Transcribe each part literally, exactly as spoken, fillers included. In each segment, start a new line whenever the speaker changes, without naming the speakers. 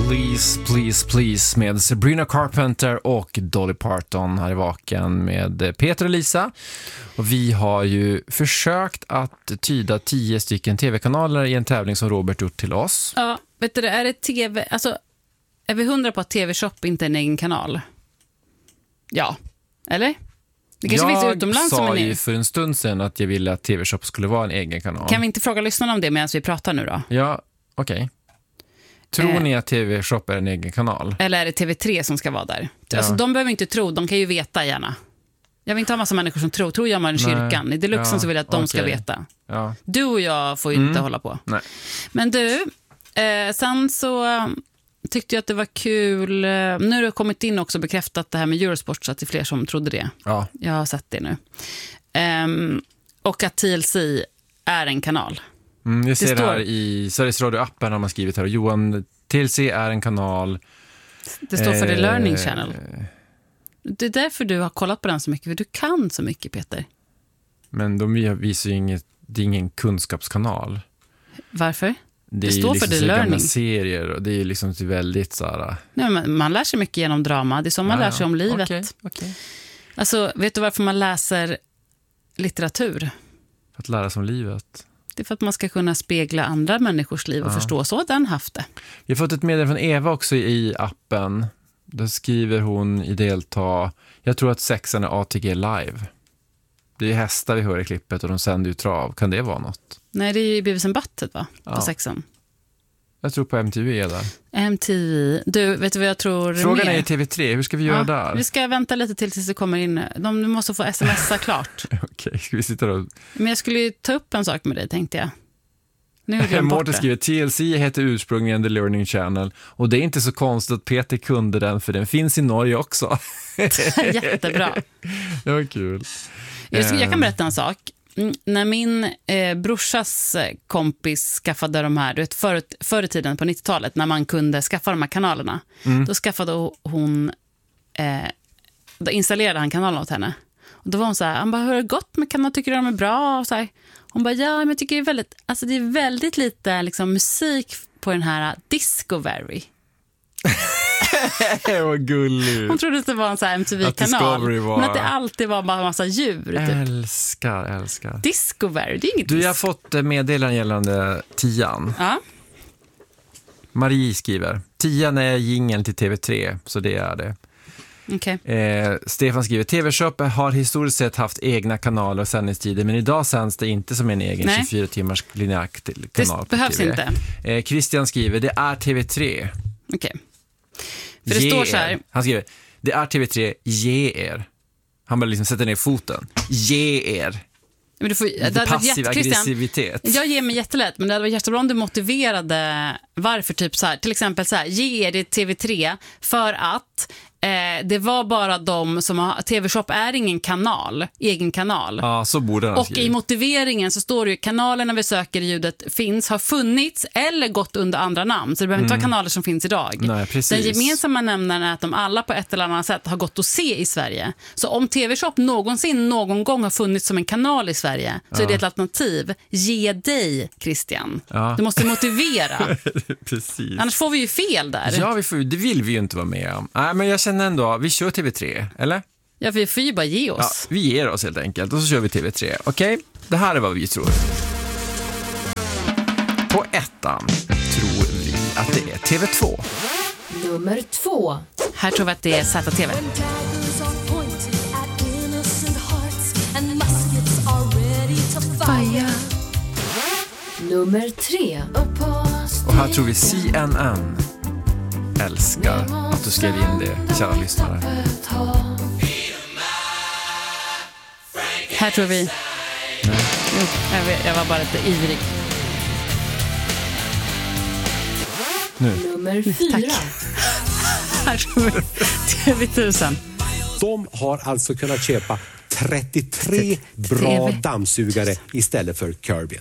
Please, please, please med Sabrina Carpenter och Dolly Parton här i Vaken med Peter och Lisa. Och vi har ju försökt att tyda tio stycken tv-kanaler i en tävling som Robert gjort till oss.
Ja, vet du, är det tv... Alltså, är vi hundra på att T V-shop inte är en egen kanal? Ja, eller? Det kanske
jag
finns utomlands som en
sa
egen...
ju för en stund sedan att jag ville att T V-shop skulle vara en egen kanal.
Kan vi inte fråga lyssnarna om det medan vi pratar nu då?
Ja, okej. Okay. Tror
eh.
ni att T V-shop är en egen kanal?
Eller är det T V tre som ska vara där?
Ja.
Alltså, de behöver inte tro, de kan ju veta gärna. Jag vill inte ha massa människor som tror. Tror jag man i kyrkan. I Deluxen
ja,
så vill jag att de
okay.
ska veta.
Ja.
Du och jag får ju
mm.
inte hålla på.
Nej.
Men du, eh, sen så tyckte jag att det var kul. Nu har det kommit in också bekräftat det här med Eurosport, så att det är fler som trodde det.
Ja.
Jag har sett det nu. Um, och att T L C är en kanal.
Mm, jag ser det,
står...
här i Sveriges Radio-appen har man skrivit här. Johan, T L C är en kanal.
Det står för eh... The Learning Channel.
Eh...
Det är därför du har kollat på den så mycket. För du kan så mycket, Peter.
Men de visar ju inget, det är ingen kunskapskanal.
Varför?
Det,
det står
liksom
för The Learning.
Serier och det är liksom väldigt så här...
Nej, man, man lär sig mycket genom drama. Det är som man
ja,
lär sig om livet.
Okay, okay.
Alltså, vet du varför man läser litteratur?
För att lära sig om livet.
Det är för att man ska kunna spegla andra människors liv och ja. förstå så den haft det.
Vi har fått ett meddelande från Eva också i appen. Där skriver hon i delta: jag tror att sexan är A T G live. Det är hästar vi hör i klippet och de sänder ju trav. Kan det vara något?
Nej, det är ju Beavis and Butthead, va? På ja. sexan.
Jag tror på M T V är där.
M T V. Du, vet du vad jag tror?
Frågan
mer?
är i T V tre. Hur ska vi göra
ja,
där?
Vi ska vänta lite till tills det kommer in. De måste få smsa klart.
Okej, okay, ska vi sitta då?
Men jag skulle ju ta upp en sak med dig, tänkte jag. Nu
Mårten skriver: T L C heter ursprungligen The Learning Channel. Och det är inte så konstigt att Peter kunde den, för den finns i Norge också.
Jättebra.
Det var kul.
Jag, jag kan berätta en sak. När min eh, brorsas kompis skaffade de här, du vet, förr, förr i tiden på nittiotalet, när man kunde skaffa de här kanalerna, mm. då skaffade hon, eh, då installerade han kanalen åt henne. Och då var hon så här, han bara, hur har det gått med kanaler, tycker du de är bra? Och så här. Hon bara, ja, men jag tycker det är väldigt, alltså det är väldigt lite liksom, musik på den här Discovery.
Vad gulligt.
Hon trodde att det var en så här M T V-kanal.
Var...
Men att det alltid var bara en massa djur. Typ.
Älskar, älskar.
Discovery, det är inget.
Du, jag har fått meddelanden gällande tian.
Ja.
Marie skriver: tian är jingeln till T V tre, så det är det.
Okay.
Eh, Stefan skriver: T V-shop har historiskt sett haft egna kanaler och sändningstider, men idag sänds det inte som en egen Nej. tjugofyra timmars linjär kanal.
Det behövs
T V.
inte.
Eh, Christian skriver: det är T V tre.
Okej. Okay. För det ge står så här.
Er. Han skriver: det är T V tre, ge er. Han bara liksom sätter ner foten. Ge er.
Men du får, det
det passiv jätt, aggressivitet.
Jag ger mig jättelätt, men det hade varit jättebra om du motiverade varför, typ så här, till exempel så här, ge er det T V tre för att eh, det var bara de som har, T V-shop är ingen kanal, egen kanal.
Ja, så borde den
Och
skriva.
i motiveringen så står det ju: kanalerna vi söker i ljudet finns, har funnits eller gått under andra namn. Så det behöver mm. inte vara kanaler som finns idag.
Nej, precis.
Den gemensamma nämnaren är att de alla på ett eller annat sätt har gått att se i Sverige. Så om T V-shop någonsin någon gång har funnits som en kanal i Sverige, så ja. är det ett alternativ. Ge dig, Christian. Ja. Du måste motivera.
Precis.
Annars får vi ju fel där.
Ja, vi får, det vill vi ju inte vara med om. Nej, men jag känner ändå, vi kör T V tre, eller?
Ja, vi får ju bara ge oss.
Ja, vi ger oss helt enkelt och så kör vi T V tre. Okej, okay? Det här är vad vi tror. På ettan tror vi att det är T V två.
Nummer två.
Här tror vi att det är Z T V.
Nummer tre.
Och här tror vi C N N. Älskar att du skrev in det, kära lyssnare.
Här tror vi.
Nej.
Jo, jag, vet, jag var bara lite ivrig.
Nu.
Nummer fyra.
Tack. Här tror vi T V tusen.
De har alltså kunnat köpa trettiotre bra dammsugare istället för Kirbyn.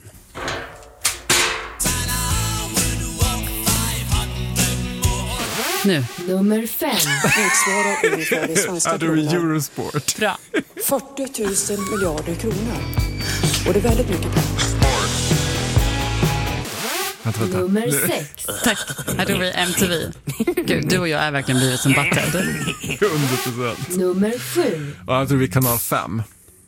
Nu.
Nummer fem.
Motsvarar ungefär det svenska
kronor. Eurosport.
Bra.
fyrtio tusen miljarder kronor. Och det är väldigt mycket pengar.
Vänta, vänta.
Nummer sex.
Tack. Här tog vi M T V. Gud, du och jag är verkligen blivit som Butthead.
hundra procent.
Nummer sju.
Ja, jag tror vi är kanal fem.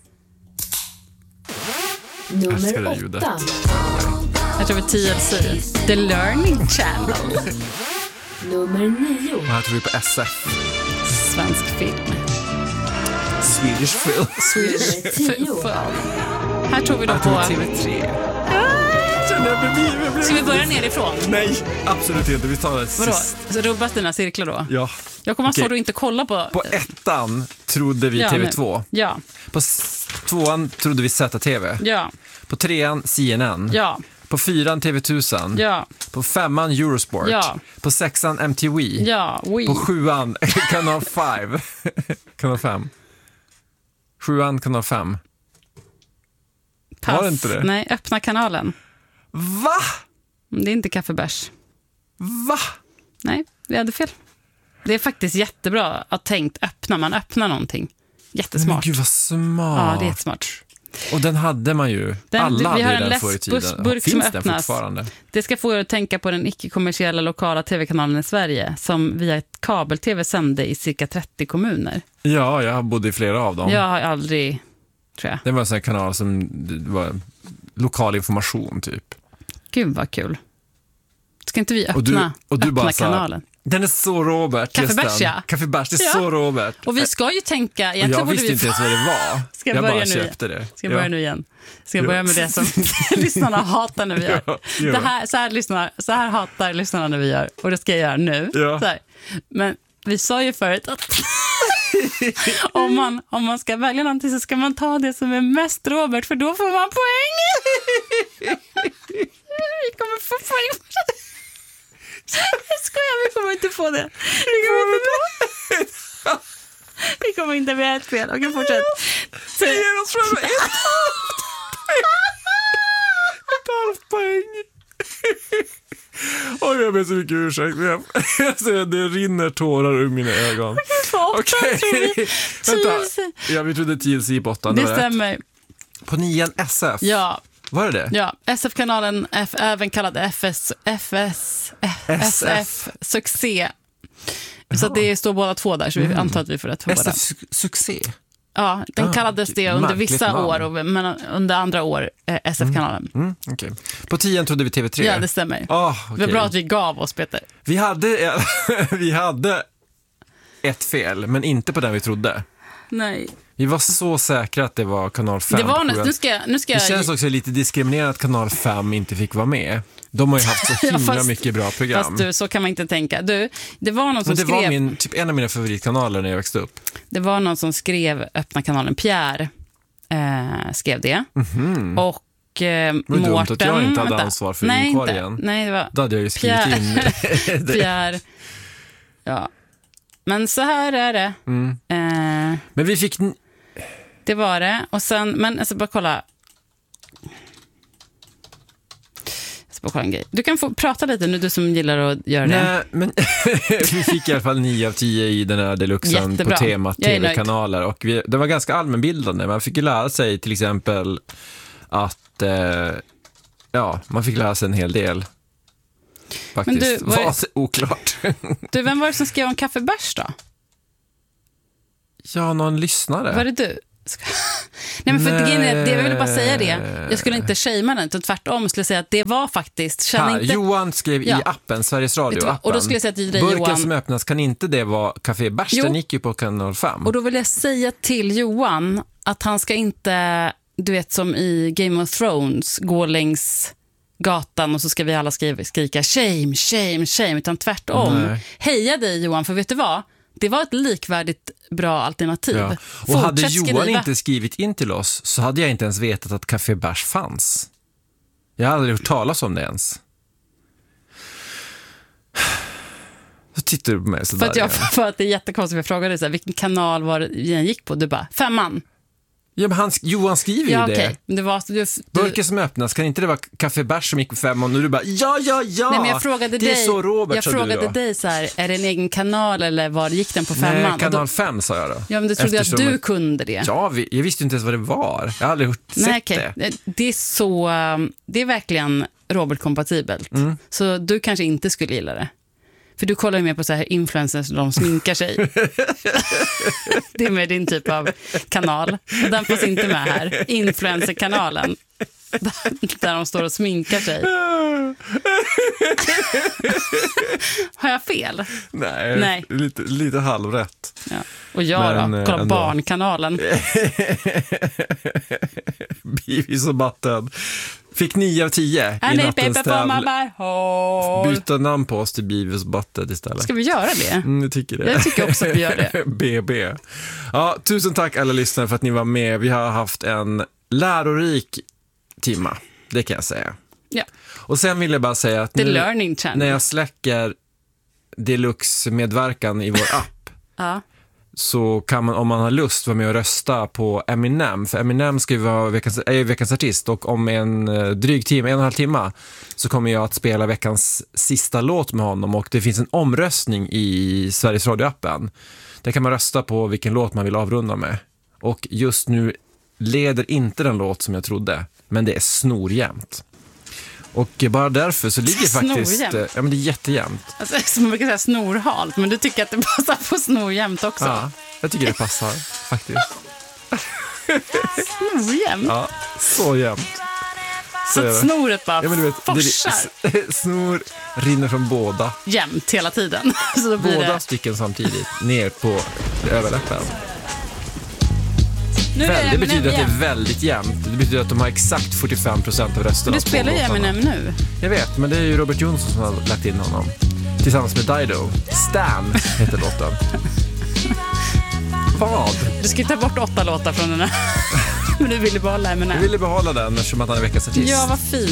älskar
Nummer
det ljudet.
åtta.
Jag tror vi T L C. The Learning Channel.
Nummer nio.
Och här tror vi på S F.
Svensk film.
Swedish Film.
Nummer tio.
Här tror vi då
Jag tror
på...
T V tre. Känner jag bredvid, jag blir-
Ska vi börja nerifrån?
Nej, absolut inte. Vi tar det
Vadå?
sist.
Så rubbas dina cirklar då?
Ja.
Jag kommer att
Okej.
få att inte kolla på...
På ettan trodde vi
Ja,
T V
men-
två.
Ja,
På s- tvåan trodde vi Z T V.
ja,
På trean C N N.
ja,
På fyran T V tusen.
ja,
På femman Eurosport.
Ja.
På sexan M T V.
ja, oui.
På sjuan kanal fem. kanal fem. Sjuan kanal fem.
Pass.
var det inte det?
Nej, öppna kanalen.
Va?
Det är inte kaffebärs.
Va?
Nej, vi hade fel. Det är faktiskt jättebra att tänkt öppna. Man öppnar någonting.
Men
Jättesmart.
gud vad smart.
Ja, det är jättesmart.
Och den hade man ju.
Den-
Alla
vi
hade
har
ju
en
den förr i tiden.
läskburk som
Finns den
öppnas.
fortfarande?
Det ska få er att tänka på den icke-kommersiella lokala tv-kanalen i Sverige som via ett kabel-tv sände i cirka trettio kommuner.
Ja, jag bodde i flera av dem.
Jag har aldrig, tror jag.
Det var en sån här kanal som det var lokal information typ.
Gud vad kul. Ska inte vi öppna,
Och du, och du
öppna
bara så här,
kanalen?
den är så Robert. just
Kaffebärs,
den.
ja.
Kaffebärs, det är
Ja.
så Robert.
Och vi ska ju tänka...
Och
Egentligen
jag
borde
visste
vi...
inte ens vad det var.
Ska jag
jag
börja
bara
nu
köpte
igen?
det.
Ska jag börja
Ja.
nu igen? Ska jag
Ja.
börja med det som lyssnarna hatar när vi gör?
Ja, gör
Det
det.
här, så, här lyssnar, så här hatar lyssnarna när vi gör. Och det ska jag göra nu.
Ja.
Så här. Men vi sa ju förut att om, man, om man ska välja någonting så ska man ta det som är mest Robert, för då får man poäng. Vi kommer få poäng. Jag skojar, vi kommer inte få det. Vi kommer inte få Vi kommer inte med ett fel. Okej, fortsätt. Så,
Ge oss för ett ett halvt poäng. Oj, jag ber så mycket ursäkt. Jag, jag ser att det rinner tårar ur mina ögon. Okej, vänta. Ja, vi trodde T L C på åttan.
det
var rätt.
stämmer.
På nian S F.
Ja,
Var det det?
ja. S F-kanalen, F, även kallad F S, F S, S F, succé. Så att det står båda två där, så vi antar att vi får rätt för
S
båda.
F su- succé.
Ja, den
Ah,
kallades det under
märkligt
vissa
namn.
år, och, men under andra år eh, S F-kanalen.
Mm, okej. På tian trodde vi T V tre.
Ja, det stämmer.
Ah,
Det
okej.
var bra att vi gav oss, Peter.
Vi hade, vi hade ett fel, men inte på den vi trodde.
Nej.
Vi var så säkra att det var kanal fem.
Det var
på
nu,
sjuan.
nu ska jag... Nu ska
Det
jag
känns också lite diskriminerande att kanal fem inte fick vara med. De har ju haft så
Ja,
himla
fast-
mycket bra program.
Fast du, så kan man inte tänka. Du, det var någon som
Men det
skrev...
var min, typ en av mina favoritkanaler när jag växte upp.
Det var någon som skrev öppna kanalen. Pierre eh, skrev det. Och eh,
Mhm. var dumt
Mårten...
att jag inte hade
vänta.
ansvar för
Nej,
inkorgen.
inte. Nej, det var
Då hade jag ju skrivit
Pierre.
in det.
Pierre. Ja. Men så här är det.
Mm.
Eh,
Men vi fick... n-
det var det. Och sen, men alltså bara kolla. Jag ska bara kolla en grej. Du kan få prata lite nu, du som gillar att göra det.
Nej, men vi fick i alla fall nio av tio i den här deluxen
Jättebra.
på temat
Jag är nöjd.
tv-kanaler. Och vi, det var ganska allmänbildande. Man fick ju lära sig till exempel att eh, ja, man fick lära sig en hel del. Faktiskt.
Men du, vad är-
var oklart.
Du, vem var det som skrev om kaffebärs då?
Ja, någon lyssnare.
Var det du? Ska- Nej, men för
Nej.
grejen är att det, jag ville bara säga det. Jag skulle inte shamea den, utan tvärtom. Jag skulle säga att det var faktiskt... Känn
Här,
inte,
Johan skrev
Ja.
i appen, Sveriges
Vet du vad?
Radio-appen.
Och då skulle jag säga till dig,
Burken
Johan-
som öppnas, kan inte det vara Café Bärs?
Jo.
Den gick ju på kanal fem.
Och då vill jag säga till Johan att han ska inte, du vet som i Game of Thrones, gå längs gatan och så ska vi alla skriva, skrika shame, shame, shame, utan tvärtom.
Nej.
Heja dig Johan, för vet du vad? Det var ett likvärdigt bra alternativ.
Ja. Och
Fortsätt
hade Johan
skriva.
inte skrivit in till oss så hade jag inte ens vetat att Café Bärs fanns. Jag hade aldrig hört talas om det ens. Så tittar du på mig sådär
För att, jag,
igen.
för att det är jättekonstigt, jag frågade dig så här, vilken kanal var det den gick på? Du bara, femman.
Ja, men han, Johan skriver
Ja,
ju
okej.
det.
Men det var, du, du,
Burken som öppnas, kan inte det vara kaffebärs som gick på fem och nu är du bara, ja, ja, ja.
Nej, men jag frågade
det är
dig,
så Robert,
jag
sa
frågade
du då.
dig så här, är det en egen kanal eller var gick den på femman?
Nej,
Och
kanal
då,
fem sa jag då.
ja, men det trodde
Eftersom
jag att du
att-
kunde det.
Ja, vi, jag visste inte ens vad det var. Jag har aldrig hört,
Nej,
sett
okej.
det.
Det är så, um, det är verkligen Robert-kompatibelt.
Mm.
Så du kanske inte skulle gilla det. För du kollar ju mer på så här influencers där de sminkar sig. Det är med din typ av kanal. Och den finns inte med här. Influencer-kanalen. Där de står och sminkar sig. Har jag fel?
Nej,
Nej.
Lite, lite halvrätt.
Ja. Och jag
Men,
då?
eh,
Kolla
ändå.
Barnkanalen.
Beavis och Butthead. Fick nio av tio i
And
nattens
paper for my
tävling.
butthole.
Byta namn på oss till Beavis och Butthead istället.
Ska vi göra det?
Mm, jag tycker det.
Jag tycker också att vi gör det.
B B. Ja, tusen tack alla lyssnare för att ni var med. Vi har haft en lärorik timma, det kan jag säga.
Ja.
Och sen vill jag bara säga att
The
nu,
Learning Channel.
när jag släcker Deluxe-medverkan i vår app
Ja.
så kan man, om man har lust, vara med och rösta på Eminem. För Eminem ska ju vara veckans, är veckans artist och om en eh, dryg timme, en och en halv timme så kommer jag att spela veckans sista låt med honom och det finns en omröstning i Sveriges Radio-appen. Där kan man rösta på vilken låt man vill avrunda med. Och just nu leder inte den låt som jag trodde, men det är snorjämnt. Och bara därför så ligger faktiskt...
Snorjämnt?
eh, Ja, men det är jättejämnt.
Alltså, som man brukar säga snorhalt, men du tycker att det passar på snorjämt också.
Ja, jag tycker det passar faktiskt.
Snorjämt?
Ja, så jämnt.
Så
är
att
det.
snoret bara
Ja, men du vet,
forsar
det, snor rinner från båda.
jämt hela tiden. Så då blir
Båda
det...
stycken samtidigt ner på överläppen.
Nu är
Väl, det
Eminem
betyder att det
igen.
är väldigt jämnt. Det betyder att de har exakt fyrtiofem procent av rösterna.
Du
på
spelar ju
låtarna.
Eminem nu.
Jag vet, men det är ju Robert Jonsson som har lagt in honom. Tillsammans med Dido. Stan heter låten. Vad?
Du ska ju ta bort åtta låtar från den här. Men du ville behålla Eminem.
Jag ville behålla den eftersom att han är veckans artist.
Ja, vad fint.